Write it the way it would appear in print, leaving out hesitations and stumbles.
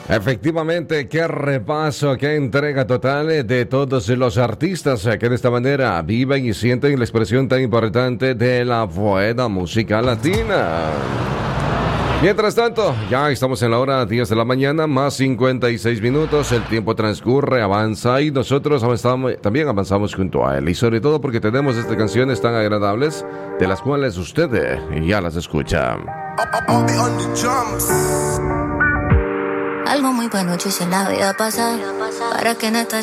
Efectivamente, qué repaso, qué entrega total de todos los artistas que de esta manera viven y sienten la expresión tan importante de la buena música latina. Mientras tanto, ya estamos en la hora 10 de la mañana, más 56 minutos, el tiempo transcurre, avanza y nosotros también avanzamos junto a él. Y sobre todo porque tenemos estas canciones tan agradables, de las cuales usted ya las escucha. Algo muy bueno hice en la vida pasar, para que en esta